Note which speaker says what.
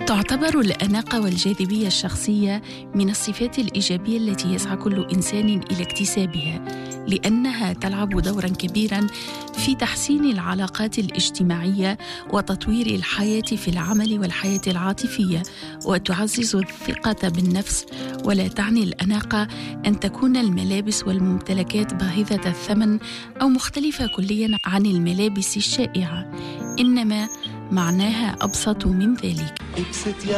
Speaker 1: تعتبر الأناقة والجاذبية الشخصية من الصفات الإيجابية التي يسعى كل إنسان إلى اكتسابها، لأنها تلعب دورا كبيرا في تحسين العلاقات الاجتماعية وتطوير الحياة في العمل والحياة العاطفية، وتعزز الثقة بالنفس. ولا تعني الأناقة أن تكون الملابس والممتلكات باهظة الثمن أو مختلفة كليا عن الملابس الشائعة، إنما معناها أبسط من ذلك.